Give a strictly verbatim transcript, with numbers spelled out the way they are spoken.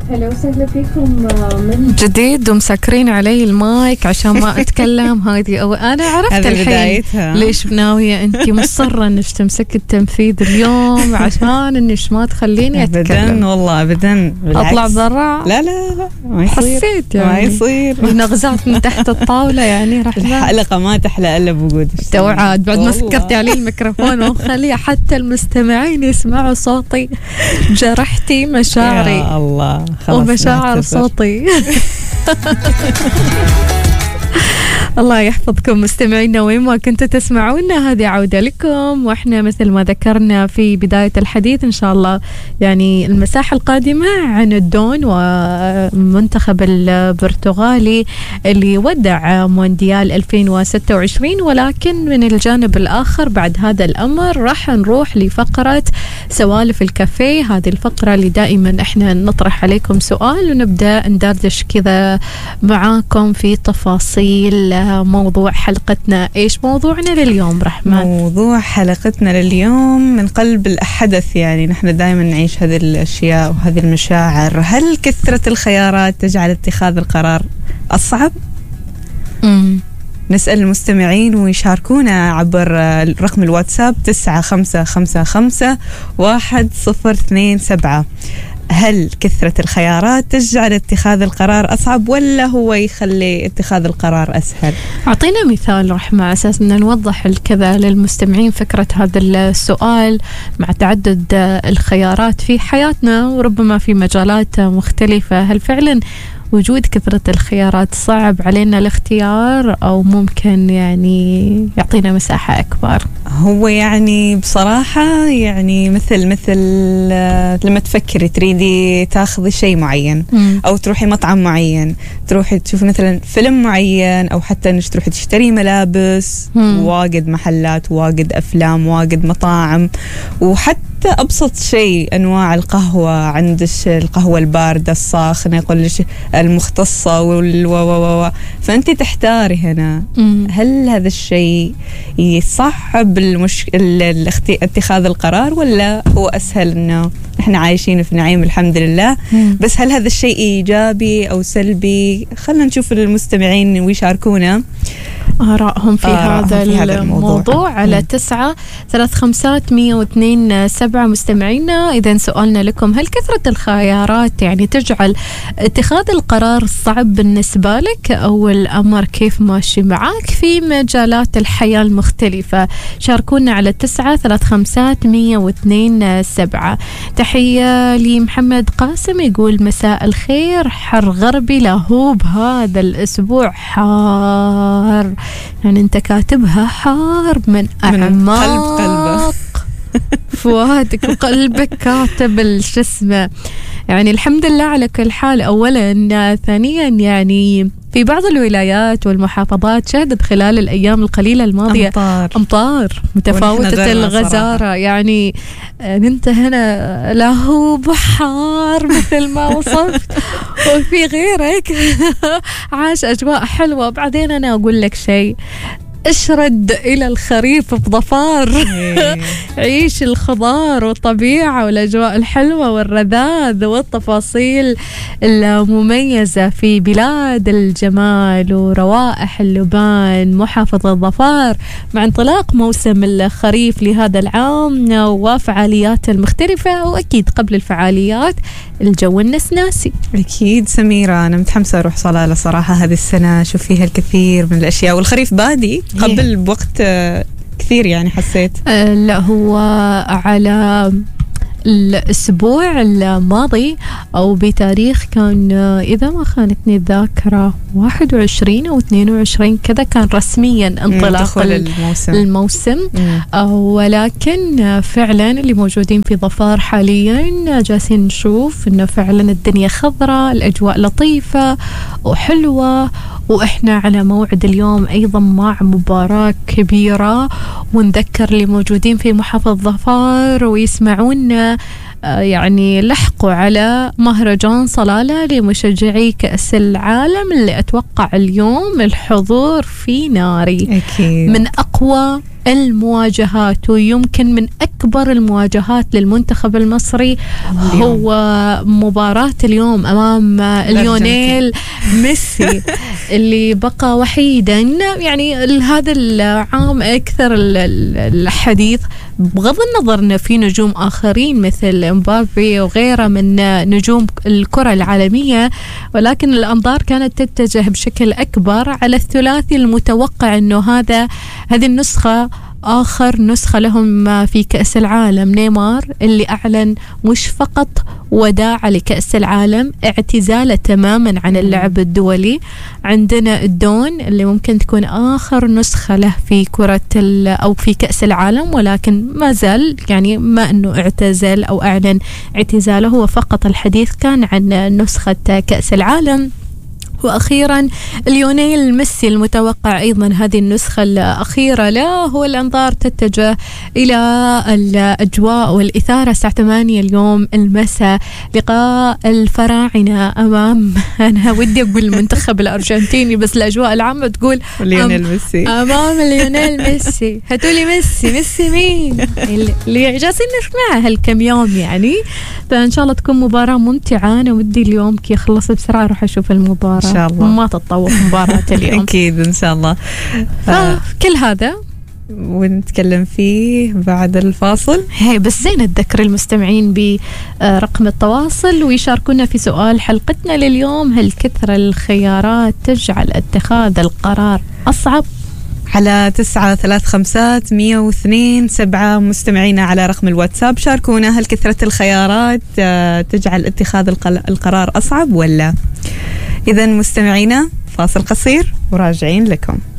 هلا وسهلا فيكم من جديد، ومسكرين علي المايك عشان ما أتكلم. هذه أو أنا عرفت الحين ليش ناوية أنتي مصرة إنك تمسك التنفيذ اليوم عشان إنش ما تخليني أتكلم. أبدا والله أبدا، أطلع برا. لا لا لا ما يصير، حسيت يعني ما يصير نغزات من تحت الطاولة يعني راح الحلقة ما تحلى إلا بوجود توعد. بعد ما سكرتي علي الميكروفون وخلي حتى المستمعين يسمعوا صوتي، جرحتي مشاعري يا الله ومشاعر صوتي. الله يحفظكم مستمعينا وين ما كنتوا تسمعونا. هذه عودة لكم، واحنا مثل ما ذكرنا في بداية الحديث ان شاء الله يعني المساحة القادمة عن الدون ومنتخب البرتغالي اللي ودع مونديال ألفين وستة وعشرين. ولكن من الجانب الآخر بعد هذا الأمر راح نروح لفقرة سوالف الكافيه، هذه الفقرة اللي دائما احنا نطرح عليكم سؤال ونبدأ ندردش كذا معاكم في تفاصيل موضوع حلقتنا. إيش موضوعنا لليوم رحمن؟ موضوع حلقتنا لليوم من قلب الحدث، يعني نحن دائما نعيش هذه الأشياء وهذه المشاعر. هل كثرة الخيارات تجعل اتخاذ القرار أصعب؟ مم. نسأل المستمعين ويشاركونا عبر رقم الواتساب تسعة خمسة خمسة خمسة واحد صفر اثنين سبعة. هل كثرة الخيارات تجعل اتخاذ القرار أصعب ولا هو يخلي اتخاذ القرار أسهل؟ أعطينا مثال رحمة على أساس أن نوضح الكذا للمستمعين فكرة هذا السؤال. مع تعدد الخيارات في حياتنا وربما في مجالات مختلفة، هل فعلا وجود كثرة الخيارات صعب علينا الاختيار أو ممكن يعني يعطينا مساحة أكبر؟ هو يعني بصراحة يعني مثل مثل لما تفكري تريدي تاخذي شيء معين م. أو تروحي مطعم معين، تروحي تشوفي مثلا فيلم معين، أو حتى إنك تروحي تشتري ملابس، م. واجد محلات، واجد أفلام، واجد مطاعم، وحتى أبسط شيء أنواع القهوة، عندك القهوة الباردة الساخنة، يقول لك المختصة والو، فأنت تحتاري هنا. م. هل هذا الشيء يصعب المش... اتخاذ القرار ولا هو أسهل؟ إنه إحنا عايشين في نعيم الحمد لله. م. بس هل هذا الشيء إيجابي أو سلبي؟ خلنا نشوف المستمعين ويشاركونا آرائهم في آرائهم هذا في هذا الموضوع, الموضوع على تسعة ثلاث خمسات مية واثنين سبعة. مستمعينا إذا سؤالنا لكم، هل كثرة الخيارات يعني تجعل اتخاذ القرار صعب بالنسبة لك أو الأمر كيف ماشي معاك في مجالات الحياة المختلفة؟ شاركونا على تسعة ثلاث خمسات مية واثنين سبعة. تحية لمحمد قاسم يقول مساء الخير، حر غربي لهوب هذا الأسبوع حار، يعني انت كاتبها حار من أعماق قلب فؤادك وقلبك كاتب الشسمة. يعني الحمد لله على كل حال أولا. ثانيا يعني في بعض الولايات والمحافظات شهدت خلال الأيام القليلة الماضية أمطار, أمطار متفاوتة الغزارة صراحة. يعني أنت هنا له بحار مثل ما وصفت وفي غيرك عاش أجواء حلوة. بعدين أنا أقول لك شيء، اشرد إلى الخريف بظفار عيش الخضار والطبيعة والأجواء الحلوة والرذاذ والتفاصيل المميزة في بلاد الجمال وروائح اللبان محافظة ظفار مع انطلاق موسم الخريف لهذا العام وفعاليات المختلفة. وأكيد قبل الفعاليات الجو النسناسي. أكيد سميرة، أنا متحمسة أروح صلالة صراحة هذه السنة، أشوف فيها الكثير من الأشياء، والخريف بادي قبل بوقت كثير يعني حسيت. أه لا هو على الأسبوع الماضي أو بتاريخ كان إذا ما خانتني الذاكرة واحد وعشرين أو اثنين وعشرين كذا كان رسميا انطلاق الموسم, الموسم. ولكن فعلا اللي موجودين في ظفار حاليا جالسين نشوف إنه فعلا الدنيا خضراء، الأجواء لطيفة وحلوة، وإحنا على موعد اليوم أيضا مع مباراة كبيرة. ونذكر اللي موجودين في محافظة ظفار ويسمعونا يعني لحقوا على مهرجان صلالة لمشجعي كأس العالم اللي أتوقع اليوم الحضور فيه ناري. أكيد. من أقوى المواجهات ويمكن من أكبر المواجهات للمنتخب المصري اليوم. هو مباراة اليوم أمام ليونيل ميسي اللي بقى وحيدا يعني هذا العام أكثر الحديث، بغض النظر أن في نجوم آخرين مثل مبابي وغيره من نجوم الكرة العالمية، ولكن الأنظار كانت تتجه بشكل أكبر على الثلاثي المتوقع أنه هذا هذه النسخة آخر نسخة لهم في كأس العالم. نيمار اللي أعلن مش فقط وداع لكأس العالم، اعتزاله تماما عن اللعب الدولي. عندنا الدون اللي ممكن تكون آخر نسخة له في كرة أو في كأس العالم، ولكن ما زال يعني ما أنه اعتزل أو أعلن اعتزاله، هو فقط الحديث كان عن نسخة كأس العالم. وأخيرا ليونيل ميسي المتوقع أيضا هذه النسخة الأخيرة له، هو الأنظار تتجه إلى الأجواء والإثارة الساعة ثمانية اليوم المساء، لقاء الفراعنة أمام أنا ودي أقول المنتخب الأرجنتيني بس الأجواء العامة تقول ليونيل ميسي أمام ليونيل ميسي. هتقولي ميسي ميسي مين اللي جالسين نسمعها هالكم يوم يعني. فإن شاء الله تكون مباراة ممتعة. أنا ودي اليوم كي يخلص بسرعة أروح أشوف المباراة إن شاء الله، ما تتطوف مباراة اليوم. أكيد إن شاء الله. كل هذا ونتكلم فيه بعد الفاصل. هي بس زين نذكر المستمعين برقم التواصل ويشاركونا في سؤال حلقتنا لليوم: هل كثر الخيارات تجعل اتخاذ القرار أصعب؟ على تسعة ثلاث خمسات مية واثنين سبعة. مستمعينا على رقم الواتساب شاركونا، هل كثرة الخيارات تجعل اتخاذ القرار أصعب ولا؟ إذن مستمعينا فاصل قصير وراجعين لكم.